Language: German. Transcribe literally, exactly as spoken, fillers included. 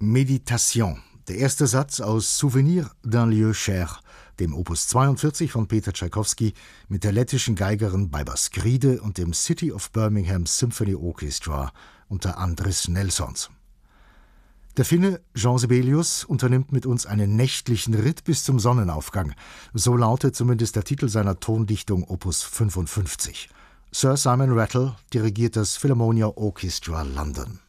Méditation, der erste Satz aus Souvenir d'un lieu cher, dem Opus zweiundvierzig von Peter Tschaikowski mit der lettischen Geigerin Baiba Skride und dem City of Birmingham Symphony Orchestra unter Andris Nelsons. Der Finne Jean Sibelius unternimmt mit uns einen nächtlichen Ritt bis zum Sonnenaufgang. So lautet zumindest der Titel seiner Tondichtung Opus fünfundfünfzig. Sir Simon Rattle dirigiert das Philharmonia Orchestra London.